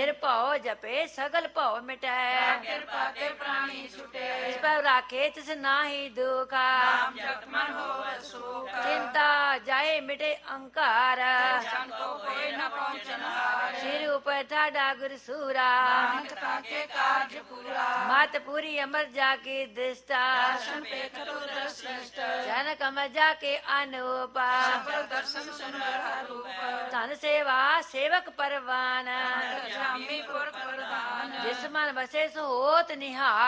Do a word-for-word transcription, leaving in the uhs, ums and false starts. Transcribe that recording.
ਨਿਰਭਉ ਜਪੇ ਸਗਲ ਭਉ ਮਿਟੈ ਕਿਰਪਾ ਤੇ ਪ੍ਰਾਣੀ ਛੁਟੇ ਇਸ ਪਰ ਰਾਖੇ ਤਿਸ ਨਾਹੀ ਦੁਖਾ ਨਾਮ ਜਪਤ ਮਨ ਹੋਵੈ ਸੁਖ ਚਿੰਤਾ ਜਾਏ ਮਿਟੇ ਅੰਕਾਰ ਜਨ ਕੋ ਕੋਈ ਨ ਪਹੁੰਚਨ ਹਾਰ ਸਿਰ ਉਪਰ ਠਾਡਾ ਗੁਰ ਸੂਰਾ ਨਾਨਕ ਤਾਕੇ ਕਾਰਜ ਪੂਰਾ ਮਤ ਪੂਰੀ ਅਮਰ ਜਾ ਕੇ ਦ੍ਰਿਸ਼ਟਾ ਦਰਸ਼ਨ ਪੇਖਤੁ ਦ੍ਰਿਸ਼ਟ ਜਨ ਕਮ ਜਾ ਕੇ ਅਨੂਪਾ ਸਫਲ ਦਰਸ਼ਨ ਸੁੰਦਰ ਹਰੂਪ ਧਨ ਸੇਵਾ ਸੇਵਕ ਪਰਵਾਨ ਜਾਮੀ ਪੁਰਖ ਪ੍ਰਧਾਨ ਜਿਸ ਮਨ ਵਸੇ ਸੋ ਹੋਤ ਨਿਹਾਲ